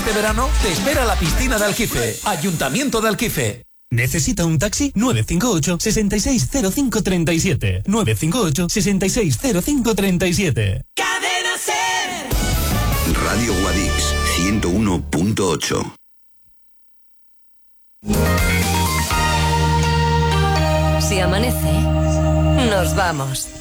este verano te espera la piscina de Alquife. Ayuntamiento de Alquife. ¿Necesita un taxi? 958-660537. 958-660537. Cadena Ser. Radio Guadix 101.8. Si amanece, nos vamos.